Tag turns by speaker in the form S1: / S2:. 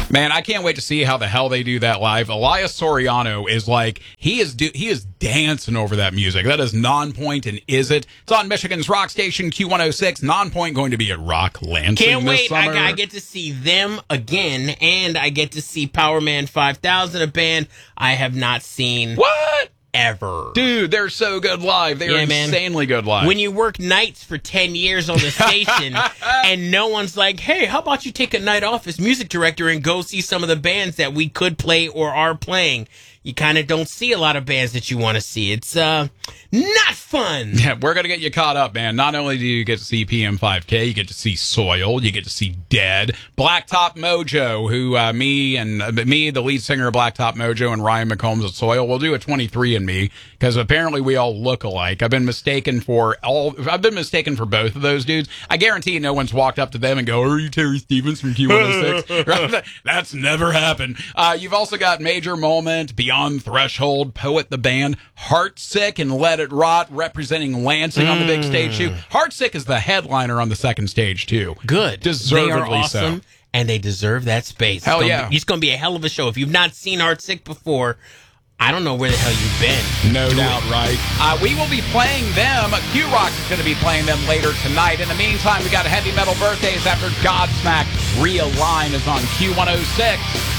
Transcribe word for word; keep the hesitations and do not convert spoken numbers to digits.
S1: Man, I can't wait to see how the hell they do that live. Elias Soriano is like, he is do, he is dancing over that music. That is Nonpoint and Is It. It's on Michigan's rock station, Q one oh six. Nonpoint going to be at Rock Lansing
S2: Can't
S1: this
S2: wait.
S1: summer.
S2: I, I get to see them again, and I get to see Power Man five thousand, a band I have not seen
S1: What?
S2: ever.
S1: Dude, they're so good live. They
S2: Yeah,
S1: are
S2: man.
S1: insanely good live.
S2: When you work nights for ten years on the station and no one's like, hey, how about you take a night off as music director and go see some of the bands that we could play or are playing? You kind of don't see a lot of bands that you want to see. It's uh, not fun.
S1: Yeah, we're going to get you caught up, man. Not only do you get to see P M five K, you get to see Soil, you get to see Dead, Blacktop Mojo, who uh, me and uh, me, the lead singer of Blacktop Mojo, and Ryan McCombs of Soil, will do a twenty-three and me because apparently we all look alike. I've been mistaken for all. I've been mistaken for both of those dudes. I guarantee you no one's walked up to them and go, "Are you Terry Stevens from Q one oh six?" That's never happened. Uh, you've also got Major Moment, Beyond Threshold, Poet the Band, Heartsick, and Let It Rot, representing Lansing on the big stage too. Heartsick is the headliner on the second stage too.
S2: Good.
S1: Deservedly
S2: They are awesome,
S1: so.
S2: and they deserve that space.
S1: Hell
S2: it's gonna
S1: yeah.
S2: Be, it's going to be a hell of a show. If you've not seen Heartsick before, I don't know where the hell you've been.
S1: No
S2: Do
S1: doubt,
S2: it.
S1: right? Uh, we will be playing them. Q-Rock is going to be playing them later tonight. In the meantime, we got Heavy Metal Birthdays after Godsmack. Realign is on Q one oh six.